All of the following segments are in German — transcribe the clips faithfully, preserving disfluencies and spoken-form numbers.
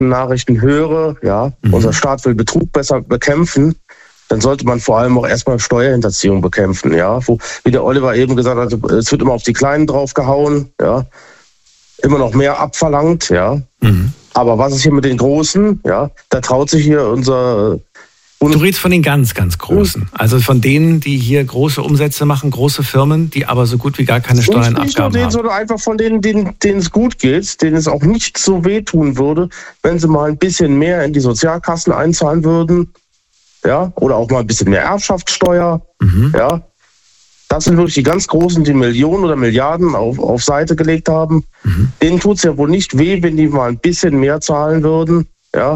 Nachrichten höre, ja, mhm. unser Staat will Betrug besser bekämpfen, dann sollte man vor allem auch erstmal Steuerhinterziehung bekämpfen, ja. Wo, wie der Oliver eben gesagt hat, es wird immer auf die Kleinen draufgehauen, ja, immer noch mehr abverlangt, ja. Mhm. Aber was ist hier mit den Großen, ja? Da traut sich hier unser Du redest von den ganz, ganz Großen. Also von denen, die hier große Umsätze machen, große Firmen, die aber so gut wie gar keine Steuern abgaben nicht nur denen, haben. sondern einfach von denen, denen, denen es gut geht, denen es auch nicht so wehtun würde, wenn sie mal ein bisschen mehr in die Sozialkassen einzahlen würden, ja, oder auch mal ein bisschen mehr Erbschaftssteuer, mhm. ja. Das sind wirklich die ganz Großen, die Millionen oder Milliarden auf, auf Seite gelegt haben. Mhm. Denen tut es ja wohl nicht weh, wenn die mal ein bisschen mehr zahlen würden, ja.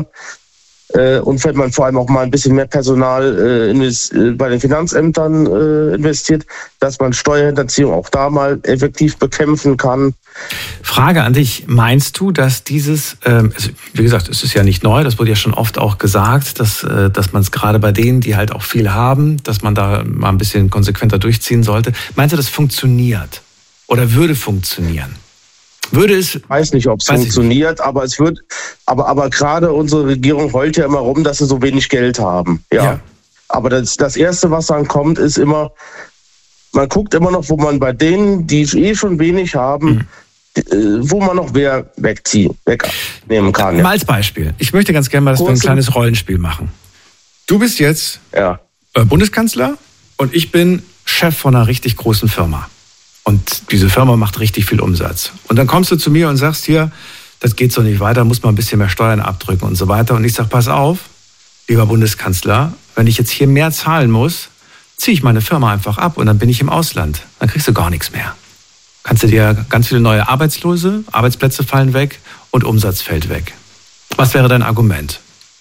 Und wenn man vor allem auch mal ein bisschen mehr Personal äh, invest- äh, bei den Finanzämtern äh, investiert, dass man Steuerhinterziehung auch da mal effektiv bekämpfen kann. Frage an dich, meinst du, dass dieses, ähm, also wie gesagt, es ist ja nicht neu, das wurde ja schon oft auch gesagt, dass, äh, dass man es gerade bei denen, die halt auch viel haben, dass man da mal ein bisschen konsequenter durchziehen sollte. Meinst du, das funktioniert oder würde funktionieren? Würde es, ich weiß nicht, ob es funktioniert, aber es wird, aber, aber gerade unsere Regierung heult ja immer rum, dass sie so wenig Geld haben. Ja. ja. Aber das, das Erste, was dann kommt, ist immer, man guckt immer noch, wo man bei denen, die eh schon wenig haben, mhm. wo man noch wer wegziehen, wegnehmen kann. Ja. Mal als Beispiel. Ich möchte ganz gerne mal, dass Kurze. wir ein kleines Rollenspiel machen. Du bist jetzt ja. Bundeskanzler und ich bin Chef von einer richtig großen Firma. Und diese Firma macht richtig viel Umsatz. Und dann kommst du zu mir und sagst hier, das geht so nicht weiter, muss man ein bisschen mehr Steuern abdrücken und so weiter. Und ich sag, pass auf, lieber Bundeskanzler, wenn ich jetzt hier mehr zahlen muss, ziehe ich meine Firma einfach ab und dann bin ich im Ausland. Dann kriegst du gar nichts mehr. Kannst du dir ganz viele neue Arbeitslose, Arbeitsplätze fallen weg und Umsatz fällt weg. Was wäre dein Argument?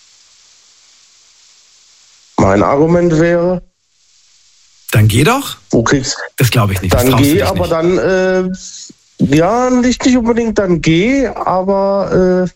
Mein Argument wäre... Dann geh doch. Wo kriegst Das glaube ich nicht. Dann geh, aber nicht. dann, äh, ja, nicht, nicht unbedingt dann geh, aber äh,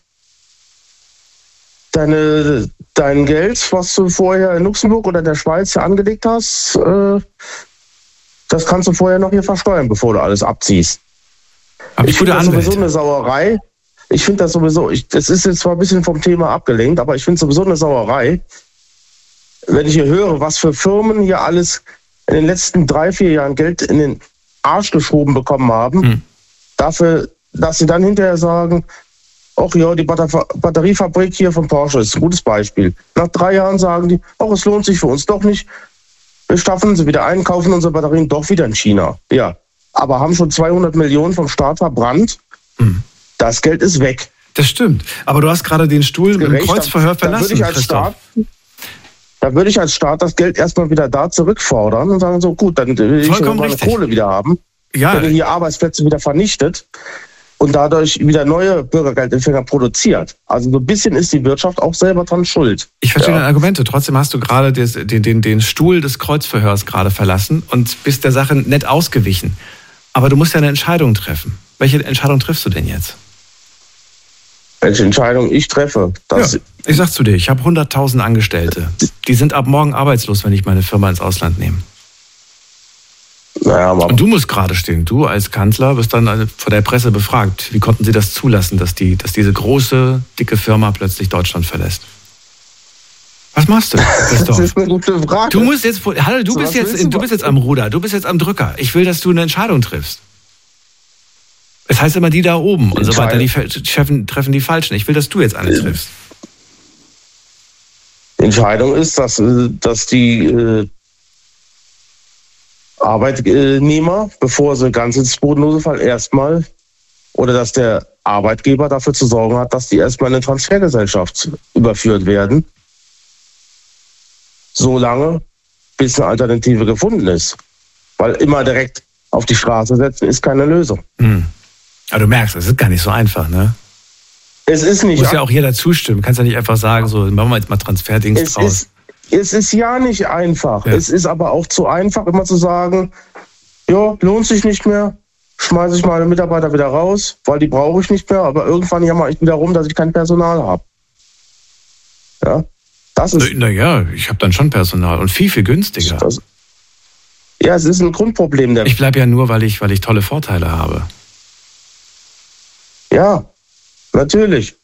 deine, dein Geld, was du vorher in Luxemburg oder der Schweiz angelegt hast, äh, das kannst du vorher noch hier versteuern, bevor du alles abziehst. Hab ich ich finde das sowieso eine Sauerei. Ich finde das sowieso, ich, das ist jetzt zwar ein bisschen vom Thema abgelenkt, aber ich finde es sowieso eine Sauerei, wenn ich hier höre, was für Firmen hier alles in den letzten drei, vier Jahren Geld in den Arsch geschoben bekommen haben, hm. dafür, dass sie dann hinterher sagen, ach ja, die Batter- Batteriefabrik hier von Porsche ist ein gutes Beispiel. Nach drei Jahren sagen die, ach, es lohnt sich für uns doch nicht. Wir staffeln sie wieder ein, kaufen unsere Batterien doch wieder in China. Ja, aber haben schon zweihundert Millionen vom Staat verbrannt. Hm. Das Geld ist weg. Das stimmt. Aber du hast gerade den Stuhl mit dem Kreuzverhör verlassen. Da würde ich als Staat... Da würde ich als Staat das Geld erstmal wieder da zurückfordern und sagen so, gut, dann will ich meine Kohle wieder haben. Ja. Wenn ihr hier Arbeitsplätze wieder vernichtet und dadurch wieder neue Bürgergeldempfänger produziert. Also so ein bisschen ist die Wirtschaft auch selber dran schuld. Ich verstehe ja. deine Argumente. Trotzdem hast du gerade des, den, den, den Stuhl des Kreuzverhörs gerade verlassen und bist der Sache nett ausgewichen. Aber du musst ja eine Entscheidung treffen. Welche Entscheidung triffst du denn jetzt? Welche Entscheidung ich treffe? Das ja, ich sag zu dir, ich habe hunderttausend Angestellte. Die sind ab morgen arbeitslos, wenn ich meine Firma ins Ausland nehme. Naja, und du musst gerade stehen. Du als Kanzler wirst dann vor der Presse befragt. Wie konnten sie das zulassen, dass, die, dass diese große, dicke Firma plötzlich Deutschland verlässt? Was machst du? Das ist eine gute Frage. Du musst jetzt, hallo, du, so, bist jetzt, du bist jetzt am Ruder, du bist jetzt am Drücker. Ich will, dass du eine Entscheidung triffst. Es heißt immer die da oben und so weiter, die treffen, treffen die Falschen. Ich will, dass du jetzt eine triffst. Die Entscheidung ist, dass, dass die äh, Arbeitnehmer, bevor sie ganz ins Bodenlose fallen, erstmal, oder dass der Arbeitgeber dafür zu sorgen hat, dass die erstmal in eine Transfergesellschaft überführt werden. So lange, bis eine Alternative gefunden ist. Weil immer direkt auf die Straße setzen, ist keine Lösung. Hm. Aber du merkst, es ist gar nicht so einfach, ne? Es ist nicht. Muss ja auch jeder zustimmen. Kannst ja nicht einfach sagen, so machen wir jetzt mal Transferdings es draus. Ist, es ist ja nicht einfach. Ja. Es ist aber auch zu einfach, immer zu sagen, ja, lohnt sich nicht mehr, schmeiße ich meine Mitarbeiter wieder raus, weil die brauche ich nicht mehr, aber irgendwann jammer ich wieder rum, dass ich kein Personal habe. Ja, das ist... Naja, ich habe dann schon Personal und viel, viel günstiger. Das, ja, es ist ein Grundproblem. Der ich bleibe ja nur, weil ich, weil ich tolle Vorteile habe. Ja, natürlich.